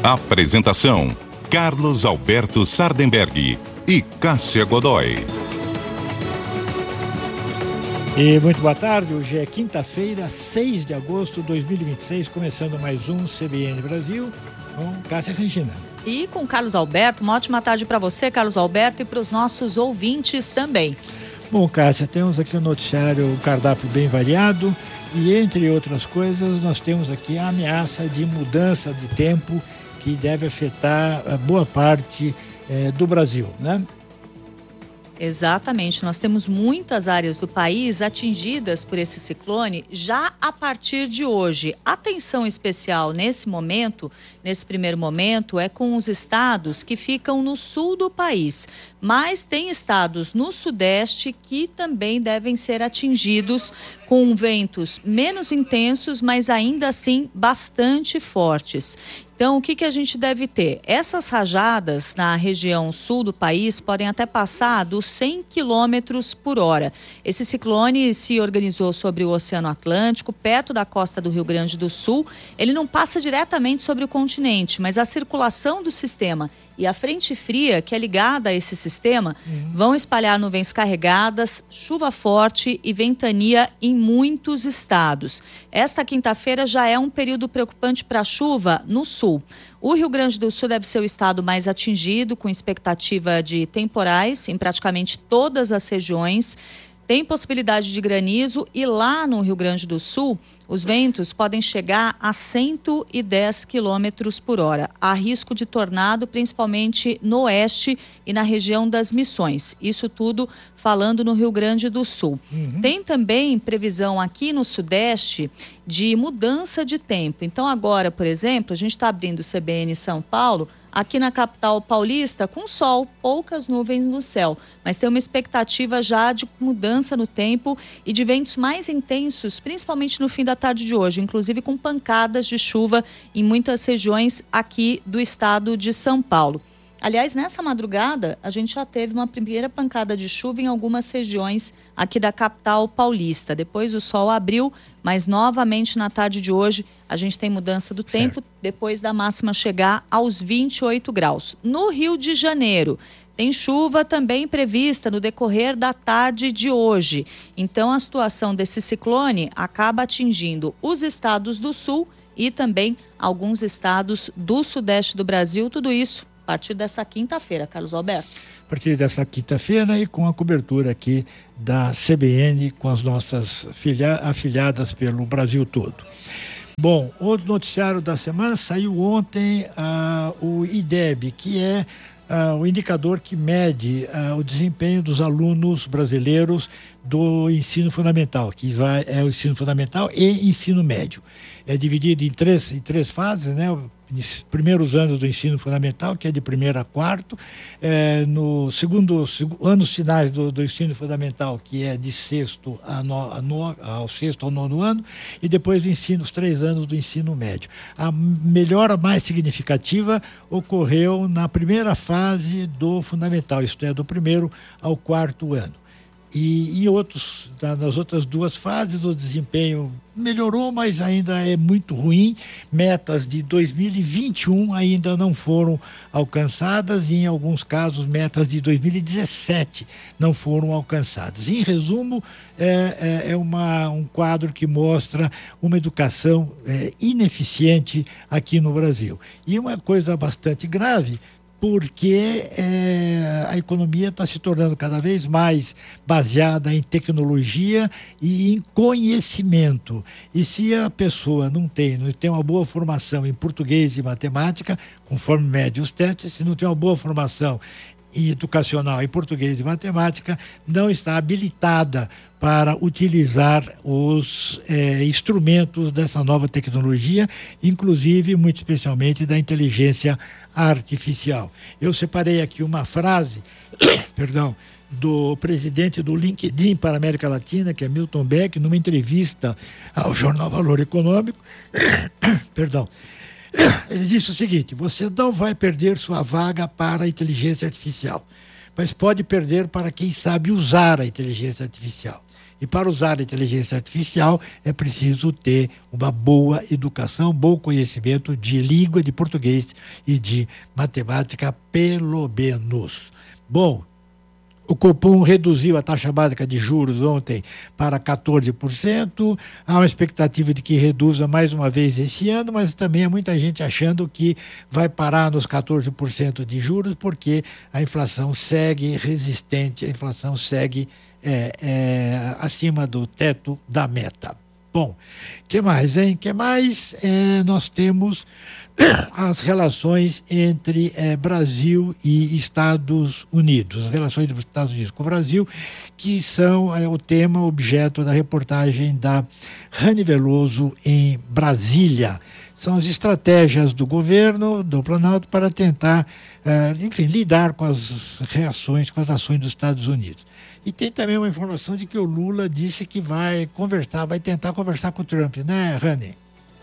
Apresentação: Carlos Alberto Sardenberg e Cássia Godoy. E muito boa tarde, hoje é quinta-feira, 6 de agosto de 2026, começando mais um CBN Brasil com Cássia Regina. E com Carlos Alberto, uma ótima tarde para você, Carlos Alberto, e para os nossos ouvintes também. Bom, Cássia, temos aqui um noticiário, um cardápio bem variado e, entre outras coisas, nós temos aqui a ameaça de mudança de tempo que deve afetar boa parte do Brasil, né? Exatamente, nós temos muitas áreas do país atingidas por esse ciclone já a partir de hoje. Atenção especial nesse primeiro momento, é com os estados que ficam no sul do país. Mas tem estados no sudeste que também devem ser atingidos com ventos menos intensos, mas ainda assim bastante fortes. Então, o que a gente deve ter? Essas rajadas na região sul do país podem até passar dos 100 quilômetros por hora. Esse ciclone se organizou sobre o Oceano Atlântico, perto da costa do Rio Grande do Sul. Ele não passa diretamente sobre o continente, mas a circulação do sistema e a frente fria, que é ligada a esse sistema, vão espalhar nuvens carregadas, chuva forte e ventania em muitos estados. Esta quinta-feira já é um período preocupante para a chuva no sul. O Rio Grande do Sul deve ser o estado mais atingido, com expectativa de temporais em praticamente todas as regiões. Tem possibilidade de granizo e lá no Rio Grande do Sul, os ventos podem chegar a 110 quilômetros por hora. Há risco de tornado, principalmente no oeste e na região das Missões. Isso tudo falando no Rio Grande do Sul. Tem também previsão aqui no sudeste de mudança de tempo. Então agora, por exemplo, a gente está abrindo o CBN São Paulo, aqui na capital paulista, com sol, poucas nuvens no céu, mas tem uma expectativa já de mudança no tempo e de ventos mais intensos, principalmente no fim da tarde de hoje, inclusive com pancadas de chuva em muitas regiões aqui do estado de São Paulo. Aliás, nessa madrugada, a gente já teve uma primeira pancada de chuva em algumas regiões aqui da capital paulista. Depois o sol abriu, mas novamente na tarde de hoje a gente tem mudança do tempo, depois da máxima chegar aos 28 graus. No Rio de Janeiro, tem chuva também prevista no decorrer da tarde de hoje. Então a situação desse ciclone acaba atingindo os estados do sul e também alguns estados do sudeste do Brasil, tudo isso a partir dessa quinta-feira, Carlos Alberto. A partir dessa quinta-feira e com a cobertura aqui da CBN com as nossas afiliadas pelo Brasil todo. Bom, outro noticiário da semana, saiu ontem o IDEB, que é o indicador que mede o desempenho dos alunos brasileiros do ensino fundamental, que é o ensino fundamental e ensino médio. É dividido em três fases, né? Nos primeiros anos do ensino fundamental, que é de primeiro a quarto, no anos finais do ensino fundamental, que é de sexto ao sexto ao nono ano, e depois os 3 anos do ensino médio. A melhora mais significativa ocorreu na primeira fase do fundamental, isto é, do primeiro ao quarto ano. E nas outras 2 fases o desempenho melhorou, mas ainda é muito ruim. Metas de 2021 ainda não foram alcançadas e, em alguns casos, metas de 2017 não foram alcançadas. Em resumo, um quadro que mostra uma educação ineficiente aqui no Brasil. E uma coisa bastante grave, porque a economia está se tornando cada vez mais baseada em tecnologia e em conhecimento. E se a pessoa não tem uma boa formação em português e matemática, conforme medem os testes, se não tem uma boa formação educacional em português e matemática, não está habilitada para utilizar os instrumentos dessa nova tecnologia, inclusive, muito especialmente, da inteligência artificial. Eu separei aqui uma frase, do presidente do LinkedIn para a América Latina, que é Milton Beck, numa entrevista ao jornal Valor Econômico, ele disse o seguinte: você não vai perder sua vaga para a inteligência artificial, mas pode perder para quem sabe usar a inteligência artificial. E para usar a inteligência artificial é preciso ter uma boa educação, bom conhecimento de língua, de português e de matemática, pelo menos. Bom, o Copom reduziu a taxa básica de juros ontem para 14%. Há uma expectativa de que reduza mais uma vez esse ano, mas também há muita gente achando que vai parar nos 14% de juros, porque a inflação segue resistente, a inflação segue acima do teto da meta. Bom, que mais, hein? Que mais? Nós temos as relações entre Brasil e Estados Unidos, as relações dos Estados Unidos com o Brasil, que são o tema objeto da reportagem da Rani Veloso em Brasília. São as estratégias do governo, do Planalto, para tentar, lidar com as reações, com as ações dos Estados Unidos. E tem também uma informação de que o Lula disse que vai tentar conversar com o Trump, né, Rani?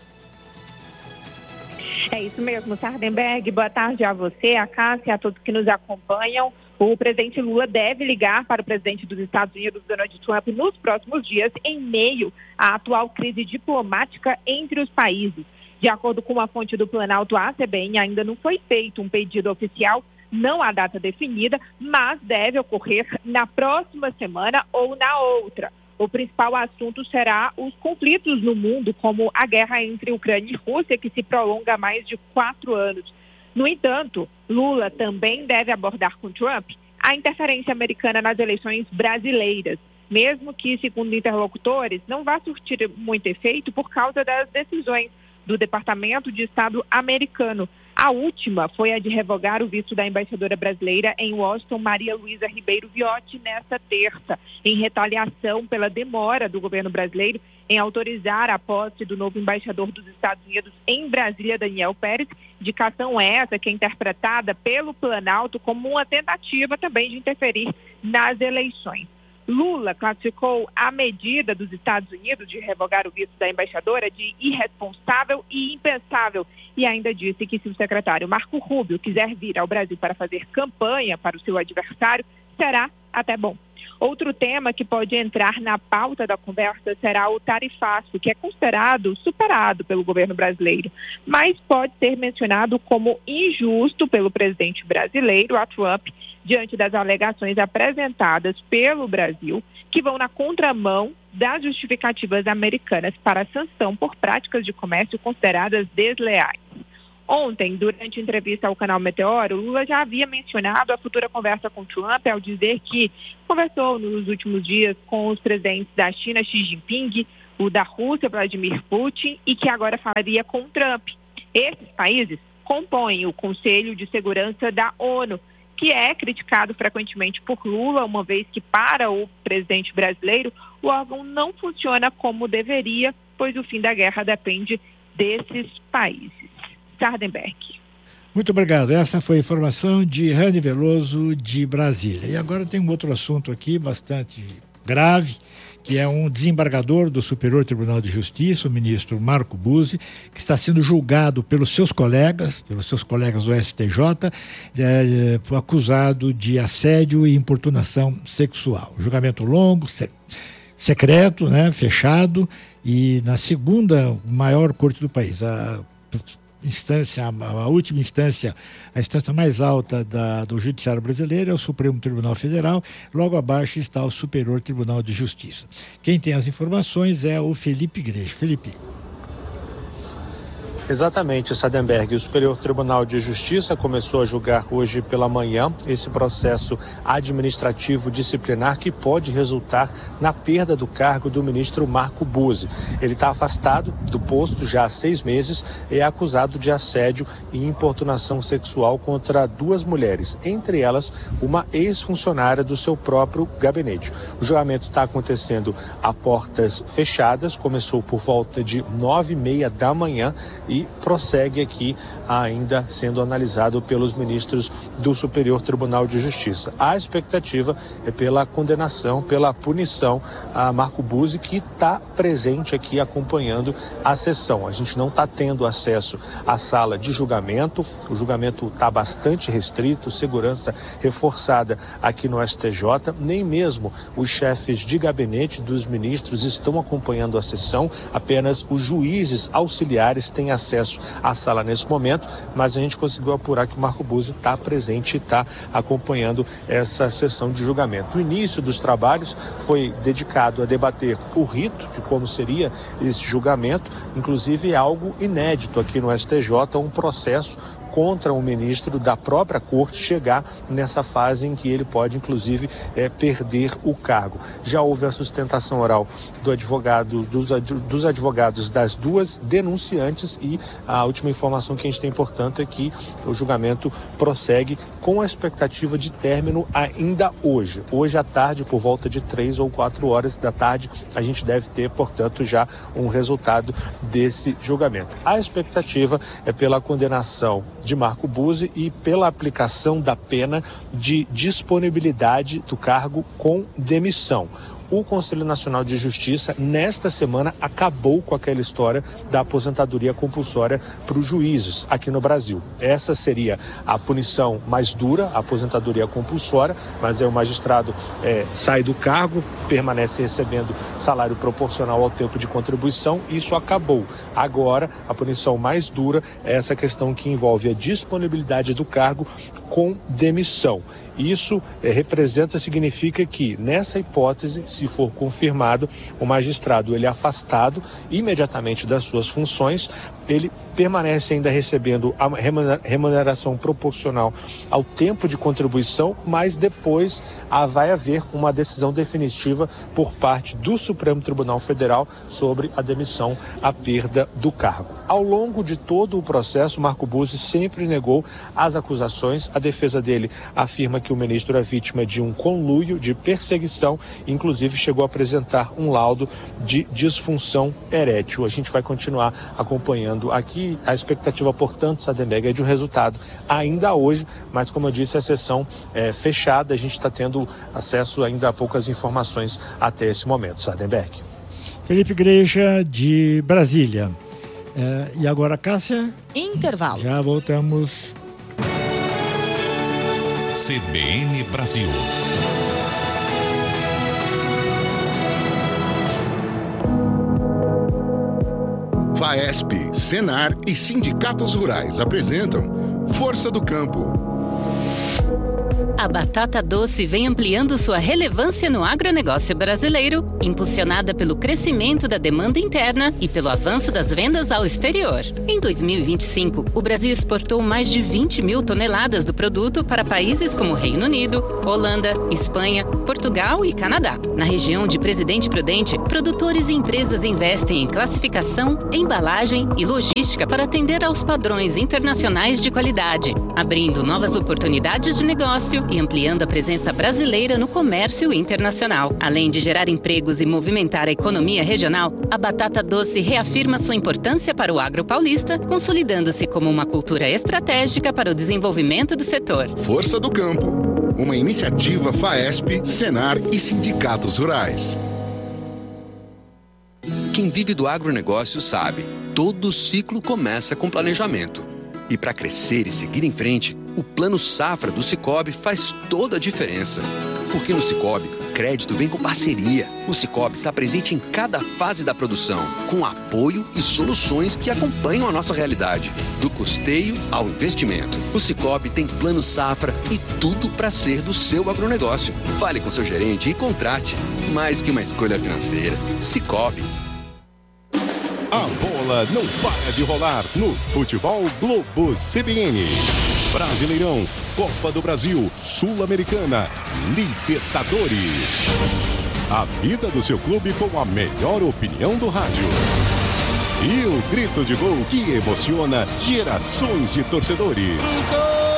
É isso mesmo, Sardenberg. Boa tarde a você, a Cássia e a todos que nos acompanham. O presidente Lula deve ligar para o presidente dos Estados Unidos, Donald Trump, nos próximos dias, em meio à atual crise diplomática entre os países. De acordo com uma fonte do Planalto à CBN, ainda não foi feito um pedido oficial, não há data definida, mas deve ocorrer na próxima semana ou na outra. O principal assunto será os conflitos no mundo, como a guerra entre Ucrânia e Rússia, que se prolonga há mais de 4 anos. No entanto, Lula também deve abordar com Trump a interferência americana nas eleições brasileiras, mesmo que, segundo interlocutores, não vá surtir muito efeito por causa das decisões do Departamento de Estado americano. A última foi a de revogar o visto da embaixadora brasileira em Washington, Maria Luísa Ribeiro Viotti, nesta terça, em retaliação pela demora do governo brasileiro em autorizar a posse do novo embaixador dos Estados Unidos em Brasília, Daniel Pérez, indicação essa que é interpretada pelo Planalto como uma tentativa também de interferir nas eleições. Lula classificou a medida dos Estados Unidos de revogar o visto da embaixadora de irresponsável e impensável e ainda disse que se o secretário Marco Rubio quiser vir ao Brasil para fazer campanha para o seu adversário, será até bom. Outro tema que pode entrar na pauta da conversa será o tarifaço, que é considerado superado pelo governo brasileiro, mas pode ser mencionado como injusto pelo presidente brasileiro, a Trump, diante das alegações apresentadas pelo Brasil, que vão na contramão das justificativas americanas para a sanção por práticas de comércio consideradas desleais. Ontem, durante entrevista ao canal Meteoro, Lula já havia mencionado a futura conversa com Trump ao dizer que conversou nos últimos dias com os presidentes da China, Xi Jinping, o da Rússia, Vladimir Putin, e que agora falaria com Trump. Esses países compõem o Conselho de Segurança da ONU, que é criticado frequentemente por Lula, uma vez que, para o presidente brasileiro, o órgão não funciona como deveria, pois o fim da guerra depende desses países. Sardenberg. Muito obrigado. Essa foi a informação de Rani Veloso de Brasília. E agora tem um outro assunto aqui bastante grave, que é um desembargador do Superior Tribunal de Justiça, o ministro Marco Buzzi, que está sendo julgado pelos seus colegas do STJ, acusado de assédio e importunação sexual. Julgamento longo, secreto, fechado, e na segunda maior corte do país, a última instância, a instância mais alta do Judiciário brasileiro é o Supremo Tribunal Federal, logo abaixo está o Superior Tribunal de Justiça. Quem tem as informações é o Felipe Igreja. Felipe. Exatamente, Sardenberg. O Superior Tribunal de Justiça começou a julgar hoje pela manhã esse processo administrativo disciplinar que pode resultar na perda do cargo do ministro Marco Buzzi. Ele está afastado do posto já há 6 meses e é acusado de assédio e importunação sexual contra 2 mulheres, entre elas uma ex-funcionária do seu próprio gabinete. O julgamento está acontecendo a portas fechadas, começou por volta de 9h30 da manhã e e prossegue aqui ainda sendo analisado pelos ministros do Superior Tribunal de Justiça. A expectativa é pela condenação, pela punição a Marco Buzzi, que está presente aqui acompanhando a sessão. A gente não está tendo acesso à sala de julgamento, o julgamento está bastante restrito, segurança reforçada aqui no STJ, nem mesmo os chefes de gabinete dos ministros estão acompanhando a sessão, apenas os juízes auxiliares têm acesso à sala nesse momento, mas a gente conseguiu apurar que o Marco Buzzi está presente e está acompanhando essa sessão de julgamento. O início dos trabalhos foi dedicado a debater o rito de como seria esse julgamento, inclusive é algo inédito aqui no STJ, um processo contra um ministro da própria corte chegar nessa fase em que ele pode, inclusive, perder o cargo. Já houve a sustentação oral do advogado, dos advogados das duas denunciantes e a última informação que a gente tem, portanto, é que o julgamento prossegue com a expectativa de término ainda hoje. Hoje à tarde, por volta de 3 ou 4 horas da tarde, a gente deve ter, portanto, já um resultado desse julgamento. A expectativa é pela condenação de Marco Buzzi e pela aplicação da pena de disponibilidade do cargo com demissão. O Conselho Nacional de Justiça, nesta semana, acabou com aquela história da aposentadoria compulsória para os juízes aqui no Brasil. Essa seria a punição mais dura, a aposentadoria compulsória, mas o magistrado sai do cargo, permanece recebendo salário proporcional ao tempo de contribuição. Isso acabou. Agora, a punição mais dura é essa questão que envolve a disponibilidade do cargo com demissão. Isso significa que, nessa hipótese, se for confirmado, o magistrado ele é afastado imediatamente das suas funções, ele permanece ainda recebendo a remuneração proporcional ao tempo de contribuição, mas depois vai haver uma decisão definitiva por parte do Supremo Tribunal Federal sobre a demissão, a perda do cargo. Ao longo de todo o processo, Marco Buzzi sempre negou as acusações. A defesa dele afirma que o ministro é vítima de um conluio, de perseguição, inclusive chegou a apresentar um laudo de disfunção erétil. A gente vai continuar acompanhando aqui. A expectativa, portanto, Sardenberg, é de um resultado ainda hoje, mas como eu disse, a sessão é fechada, a gente está tendo acesso ainda a poucas informações até esse momento. Sardenberg. Felipe Igreja, de Brasília. E agora, Cássia? Intervalo. Já voltamos. CBN Brasil. FAESP, Senar e sindicatos rurais apresentam Força do Campo. A batata doce vem ampliando sua relevância no agronegócio brasileiro, impulsionada pelo crescimento da demanda interna e pelo avanço das vendas ao exterior. Em 2025, o Brasil exportou mais de 20 mil toneladas do produto para países como Reino Unido, Holanda, Espanha, Portugal e Canadá. Na região de Presidente Prudente, produtores e empresas investem em classificação, embalagem e logística para atender aos padrões internacionais de qualidade, abrindo novas oportunidades de negócio e ampliando a presença brasileira no comércio internacional. Além de gerar empregos e movimentar a economia regional, a batata doce reafirma sua importância para o agro paulista, consolidando-se como uma cultura estratégica para o desenvolvimento do setor. Força do Campo, uma iniciativa FAESP, Senar e sindicatos rurais. Quem vive do agronegócio sabe, todo ciclo começa com planejamento. E para crescer e seguir em frente, o Plano Safra do Sicoob faz toda a diferença. Porque no Sicoob, crédito vem com parceria. O Sicoob está presente em cada fase da produção, com apoio e soluções que acompanham a nossa realidade, do custeio ao investimento. O Sicoob tem Plano Safra e tudo para ser do seu agronegócio. Fale com seu gerente e contrate. Mais que uma escolha financeira. Sicoob. A bola não para de rolar no Futebol Globo CBN. Brasileirão, Copa do Brasil, Sul-Americana, Libertadores. A vida do seu clube com a melhor opinião do rádio. E o grito de gol que emociona gerações de torcedores. Gol!